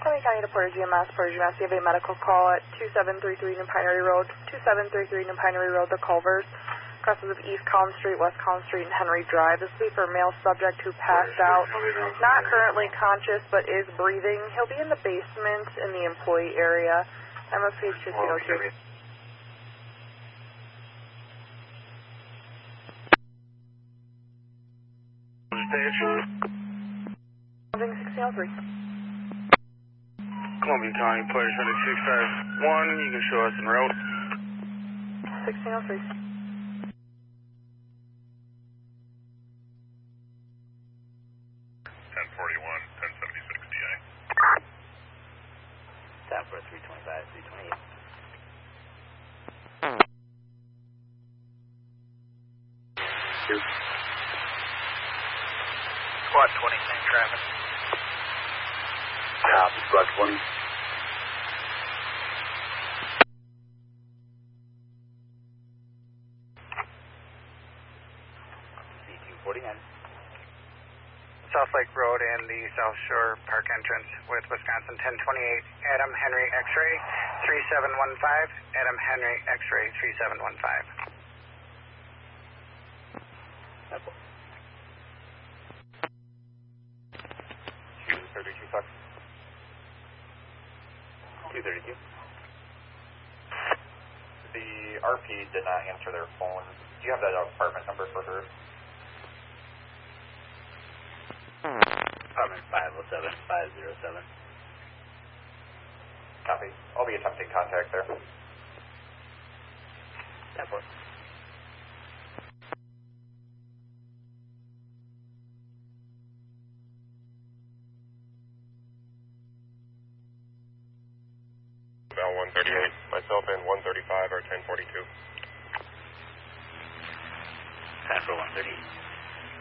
Columbia County to Porter GMS, you have a medical call at 2733 New Pinery Road, 2733 New Pinery Road, the Culvers, crosses of East Collins Street, West Collins Street, and Henry Drive. This will be for a male subject who passed out, not currently conscious, but is breathing. He'll be in the basement in the employee area. MSP 1602. Columbia 1603. Columbia County, Players 651, you can show us en route. 1603. 1076 DA. 10 for 325, 328. Squad 20, same traffic. Copy, Squad 20. C249. South Lake Road and the South Shore Park entrance with Wisconsin 1028, Adam Henry X-ray 3715, Adam Henry X-ray 3715. That's all. 232, Fox. 232. The RP did not answer their phone. Do you have that apartment number for her? Apartment 507, 507. Copy. I'll be attempting contact there. 10-4. Val 138, myself and 135 are 1042. 10 for 130.